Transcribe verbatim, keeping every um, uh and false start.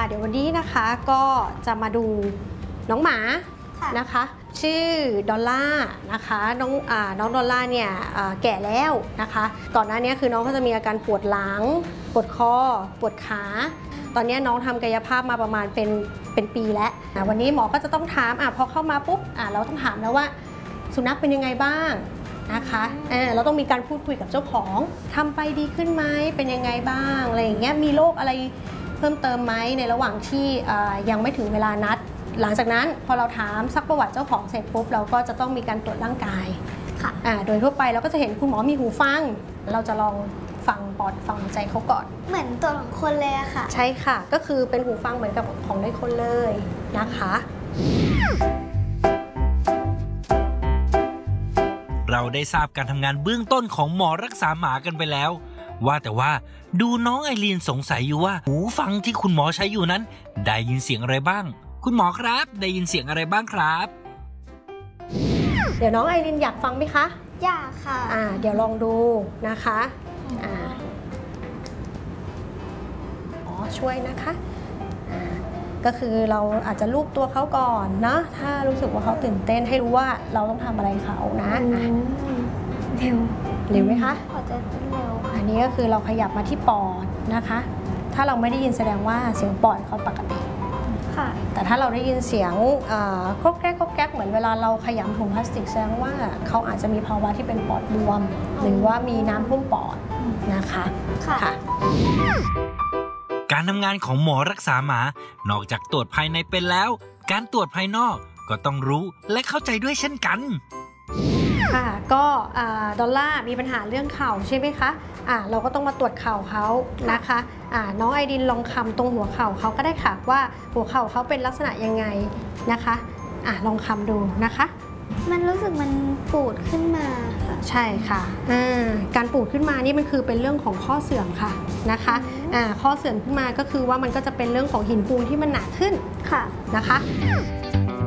เดี๋ยววันนี้นะคะก็จะมาดูน้องหมานะคะชื่อดอลล่านะคะน้องอ่าน้องดอลล่าเนี่ยแก่แล้วนะคะก่อนหน้านี้คือน้องเขาจะมีอาการปวดหลังปวดคอปวดขาตอนนี้น้องทำกายภาพมาประมาณเป็นเป็นปีแล้ววันนี้หมอก็จะต้องถามอ่ะพอเข้ามาปุ๊บอ่ะเราต้องถามแล้วว่าสุนัขเป็นยังไงบ้างนะคะเออเราต้องมีการพูดคุยกับเจ้าของทำไปดีขึ้นไหมเป็นยังไงบ้างอะไรอย่างเงี้ยมีโรคอะไรเพิ่มเติมไหมในระหว่างที่ยังไม่ถึงเวลานัดหลังจากนั้นพอเราถามซักประวัติเจ้าของเสร็จปุ๊บเราก็จะต้องมีการตรวจร่างกายค่ะอ่าโดยทั่วไปเราก็จะเห็นคุณหมอมีหูฟังเราจะลองฟังปอดฟังหัวใจเขาก่อนเหมือนตัวของคนเลยอะค่ะใช่ค่ะก็คือเป็นหูฟังเหมือนกับของในคนเลยนะคะเราได้ทราบการทำงานเบื้องต้นของหมอรักษาหมากันไปแล้วว่าแต่ว่าดูน้องไอรีนสงสัยอยู่ว่าหูฟังที่คุณหมอใช้อยู่นั้นได้ยินเสียงอะไรบ้างคุณหมอครับได้ยินเสียงอะไรบ้างครับเดี๋ยวน้องไอรินอยากฟังไหมคะอยากค่ะอ่าเดี๋ยวลองดูนะคะอ่าอ๋อช่วยนะคะอ่าก็คือเราอาจจะลูบตัวเขาก่อนนะถ้ารู้สึกว่าเขาตื่นเต้นให้รู้ว่าเราต้องทำอะไรเขานะเร็วเร็วไหมคะขอจะเร็วอันนี้ก็คือเราขยับมาที่ปอดนะคะถ้าเราไม่ได้ยินแสดงว่าเสียงปอดเขาปกติแต่ถ้าเราได้ยินเสียงโครกแก๊กโครกแก๊กเหมือนเวลาเราขยำถุงพลาสติกแสดงว่าเขาอาจจะมีภาวะที่เป็นปอดบวมหรือว่ามีน้ำท่วมปอดนะคะค่ะการทำงานของหมอรักษาหมานอกจากตรวจภายในเป็นแล้วการตรวจภายนอกก็ต้องรู้และเข้าใจด้วยเช่นกันค่ะก็ดอลล่ามีปัญหาเรื่องเข่าใช่ไหมคะอ่าเราก็ต้องมาตรวจเข่าเขานะคะอ่าน้องไอดินลองคำตรงหัวเข่าเขาก็ได้ค่ะว่าหัวเข่าเขาเป็นลักษณะยังไงนะคะอ่าลองคำดูนะคะมันรู้สึกมันปูดขึ้นมาค่ะใช่ค่ะอ่าการปูดขึ้นมานี่มันคือเป็นเรื่องของข้อเสื่อมค่ะนะคะอ่าข้อเสื่อมขึ้นมาก็คือว่ามันก็จะเป็นเรื่องของหินปูนที่มันหนาขึ้นค่ะนะคะ